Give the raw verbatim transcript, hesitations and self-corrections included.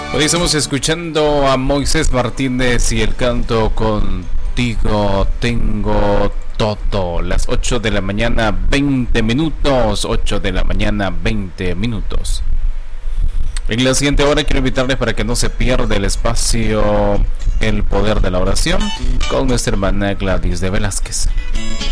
Hoy estamos escuchando a Moisés Martínez y el canto Contigo Tengo Todo. Las ocho de la mañana, veinte minutos. ocho de la mañana, veinte minutos. En la siguiente hora quiero invitarles para que no se pierda el espacio El Poder de la Oración con nuestra hermana Gladys de Velázquez.